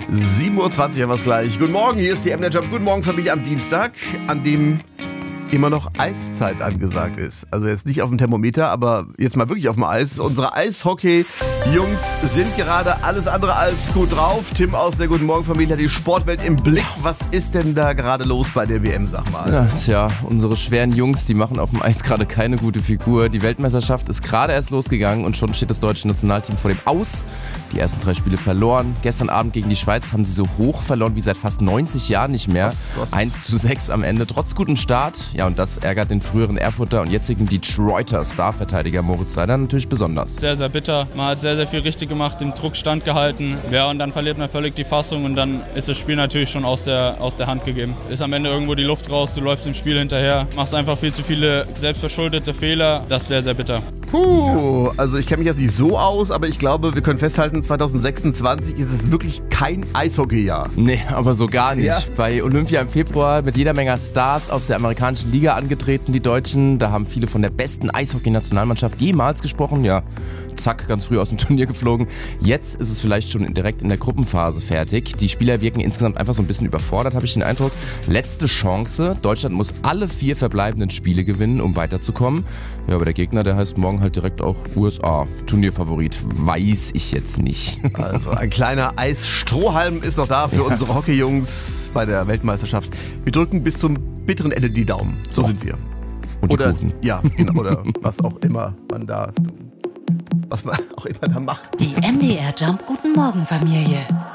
7:20 Uhr haben wir es gleich. Guten Morgen, hier ist die MDR Jump. Guten Morgen, Familie, am Dienstag, an dem immer noch Eiszeit angesagt ist. Also jetzt nicht auf dem Thermometer, aber jetzt mal wirklich auf dem Eis. Unsere Eishockey-Jungs sind gerade alles andere als gut drauf. Tim aus der Guten Morgen Familie hat die Sportwelt im Blick. Was ist denn da gerade los bei der WM, sag mal? Ja, tja, unsere schweren Jungs, die machen auf dem Eis gerade keine gute Figur. Die Weltmeisterschaft ist gerade erst losgegangen und schon steht das deutsche Nationalteam vor dem Aus. Die ersten 3 Spiele verloren. Gestern Abend gegen die Schweiz haben sie so hoch verloren wie seit fast 90 Jahren nicht mehr. 1:6 am Ende, trotz gutem Start. Ja, und das ärgert den früheren Erfurter und jetzigen Detroiter Starverteidiger Moritz Seider natürlich besonders. Sehr, sehr bitter. Man hat sehr, sehr viel richtig gemacht, dem Druck standgehalten. Ja, und dann verliert man völlig die Fassung und dann ist das Spiel natürlich schon aus der Hand gegeben. Ist am Ende irgendwo die Luft raus, du läufst im Spiel hinterher, machst einfach viel zu viele selbstverschuldete Fehler. Das ist sehr, sehr bitter. Also ich kenne mich jetzt nicht so aus, aber ich glaube, wir können festhalten, 2026 ist es wirklich kein Eishockeyjahr. Nee, aber so gar nicht. Ja. Bei Olympia im Februar mit jeder Menge Stars aus der amerikanischen Liga angetreten, die Deutschen. Da haben viele von der besten Eishockey-Nationalmannschaft jemals gesprochen. Ja, zack, ganz früh aus dem Turnier geflogen. Jetzt ist es vielleicht schon direkt in der Gruppenphase fertig. Die Spieler wirken insgesamt einfach so ein bisschen überfordert, habe ich den Eindruck. Letzte Chance. Deutschland muss alle 4 verbleibenden Spiele gewinnen, um weiterzukommen. Ja, aber der Gegner, der heißt morgen halt direkt auch USA. Turnierfavorit, weiß ich jetzt nicht. Also ein kleiner Eisstrohhalm ist noch da für unsere Hockeyjungs bei der Weltmeisterschaft. Wir drücken bis zum bitteren Ende die Daumen. So sind wir. Und die Kuchen. Ja, genau, oder was auch immer man da macht. Die MDR Jump Guten Morgen Familie.